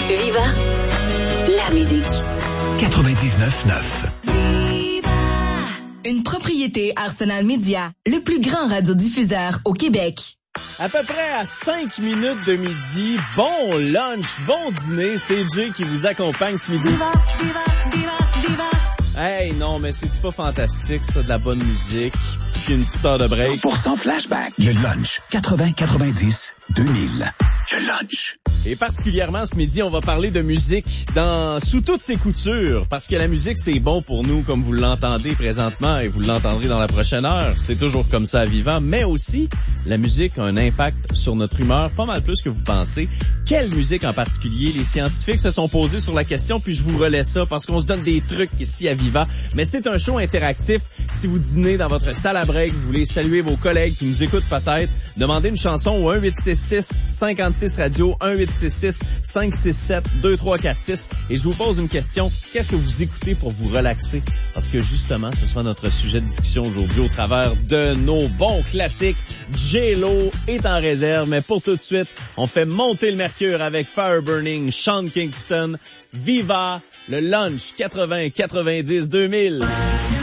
Viva, la musique. 99.9. Une propriété Arsenal Média, le plus grand radiodiffuseur au Québec. À peu près à 5 minutes de midi, bon lunch, bon dîner, c'est Jay qui vous accompagne ce midi. Viva, viva, viva, viva. Hey, non, mais c'est-tu pas fantastique, ça, de la bonne musique, puis une petite heure de break? 100% flashback. Le lunch. 80, 90, 2000. Le lunch. Et particulièrement ce midi, on va parler de musique sous toutes ses coutures, parce que la musique, c'est bon pour nous, comme vous l'entendez présentement, et vous l'entendrez dans la prochaine heure. C'est toujours comme ça à Vivant, mais aussi, la musique a un impact sur notre humeur, pas mal plus que vous pensez. Quelle musique en particulier? Les scientifiques se sont posés sur la question, puis je vous relais ça, parce qu'on se donne des trucs ici à Vivant. Mais c'est un show interactif. Si vous dînez dans votre salle à break, vous voulez saluer vos collègues qui nous écoutent peut-être, demandez une chanson au 1-866-56-Radio, 1-866-567-2346. Et je vous pose une question. Qu'est-ce que vous écoutez pour vous relaxer? Parce que justement, ce sera notre sujet de discussion aujourd'hui au travers de nos bons classiques. J-Lo est en réserve, mais pour tout de suite, on fait monter le mercure avec Fire Burning, Sean Kingston, Viva, le lunch 80, 90, 2000.